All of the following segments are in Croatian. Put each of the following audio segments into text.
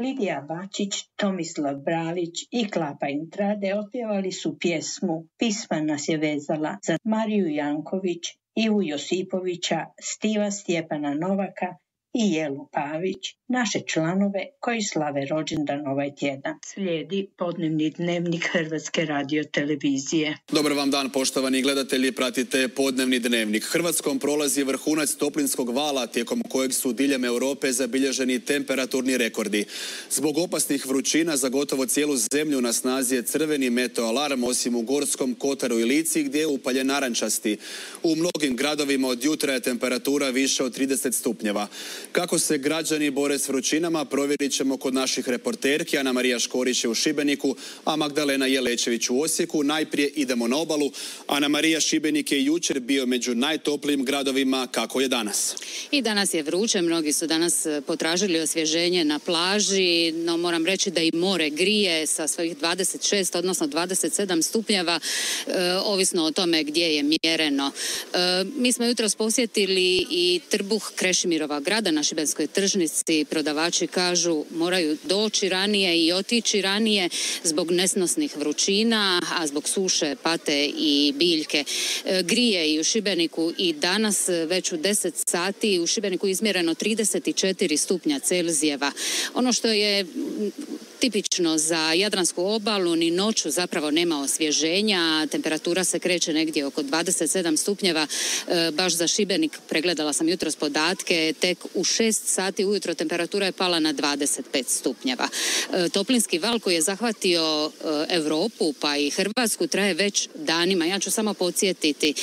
Lidija Bačić, Tomislav Bralić i Klapa Intrade otpjevali su pjesmu Pisma nas je vezala za Mariju Janković, Ivu Josipovića, Stiva Stjepana Novaka i Jelu Pavić, naše članove koji slave rođendan ovaj tjedan. Slijedi podnevni dnevnik Hrvatske radiotelevizije. Dobar vam dan, poštovani gledatelji, pratite podnevni dnevnik. Hrvatskom prolazi vrhunac toplinskog vala tijekom kojeg su diljem Europe zabilježeni temperaturni rekordi. Zbog opasnih vrućina za gotovo cijelu zemlju na snazi je crveni meteoalarm, osim u Gorskom kotaru i Lici gdje je upaljen narančasti. U mnogim gradovima od jutra je temperatura više od 30 stupnjeva. Kako se građani bore s vrućinama provjerit ćemo kod naših reporterki. Ana Marija Škorić je u Šibeniku, a Magdalena Jelečević u Osijeku. Najprije idemo na obalu. Ana Marija, Šibenik je jučer bio među najtoplijim gradovima. Kako je danas? I danas je vruće. Mnogi su danas potražili osvježenje na plaži, no moram reći da i more grije sa svojih 26, odnosno 27 stupnjeva, ovisno o tome gdje je mjereno. Mi smo jutros posjetili i trbuh Krešimirova grada na šibenskoj tržnici. Prodavači kažu moraju doći ranije i otići ranije zbog nesnosnih vrućina, a zbog suše pate i biljke. Grije i u Šibeniku i danas već u 10 sati u Šibeniku izmjereno 34 stupnja Celzijeva. Ono što je tipično za Jadransku obalu, ni noću zapravo nema osvježenja, temperatura se kreće negdje oko 27 stupnjeva, baš za Šibenik pregledala sam jutros podatke, tek u 6 sati ujutro temperatura je pala na 25 stupnjeva. Toplinski val koji je zahvatio Europu pa i Hrvatsku traje već danima. Ja ću samo podsjetiti,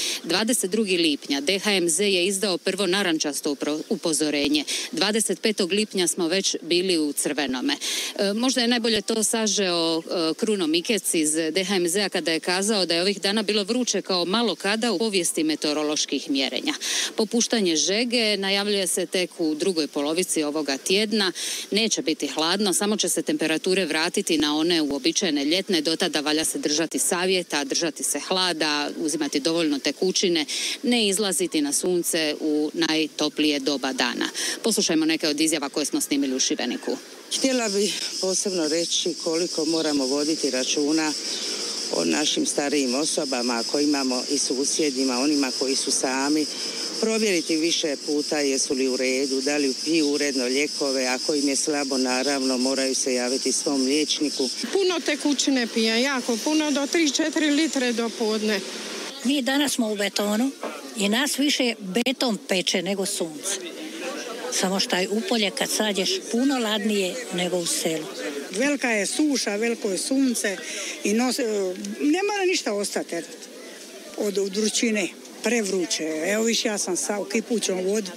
22. lipnja DHMZ je izdao prvo narančasto upozorenje. 25. lipnja smo već bili u crvenome. Možda je najbolje to sažeo Kruno Mikec iz DHMZ-a kada je kazao da je ovih dana bilo vruće kao malo kada u povijesti meteoroloških mjerenja. Popuštanje žege najavljuje se tek u drugoj polovici ovoga tjedna. Neće biti hladno, samo će se temperature vratiti na one uobičajene ljetne. Do tada valja se držati savjeta, držati se hlada, uzimati dovoljno tekućine, ne izlaziti na sunce u najtoplije doba dana. Poslušajmo neke od izjava koje smo snimili u Šibeniku. Htjela bih posebno reći koliko moramo voditi računa o našim starijim osobama, ako imamo i susjedima, onima koji su sami, provjeriti više puta jesu li u redu, da li piju uredno lijekove, ako im je slabo naravno moraju se javiti svom liječniku. Puno tekućine pije, jako puno, do 3-4 litre do podne. Mi danas smo u betonu i nas više beton peče nego sunce. Samo što je upolje kad sađeš puno ladnije nego u selu. Velika je suša, veliko je sunce i ne mora ništa ostati od vrućine, prevruće. Evo više ja sam sa kipućom vodi.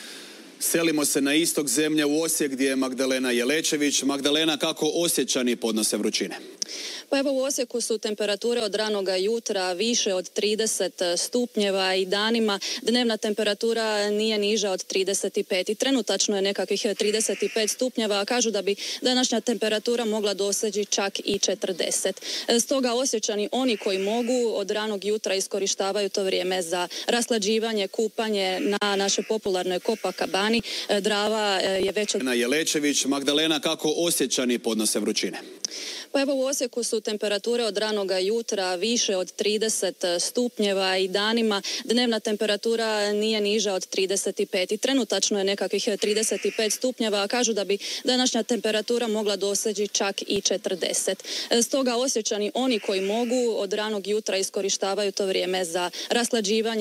Selimo se na istok zemlje u Osijek gdje je Magdalena Jelečević. Magdalena, kako Osječani podnose vrućine? Pa evo u Osijeku su temperature od ranoga jutra više od 30 stupnjeva i danima dnevna temperatura nije niža od 35 i trenutačno je nekakvih 35 stupnjeva, a kažu da bi današnja temperatura mogla doseći čak i 40. Stoga Osječani, oni koji mogu, od ranog jutra iskorištavaju to vrijeme za raslađivanje, kupanje na našoj popularnoj Copacabani. Drava je već... Jelečević, Magdalena, kako Osječani podnose vrućine? Pa evo u Osijeku su temperature od ranoga jutra više od 30 stupnjeva i danima dnevna temperatura nije niža od 35 i trenutačno je nekakvih 35 stupnjeva, a kažu da bi današnja temperatura mogla doseći čak i 40. Stoga Osječani, oni koji mogu, od ranog jutra iskorištavaju to vrijeme za raslađivanje,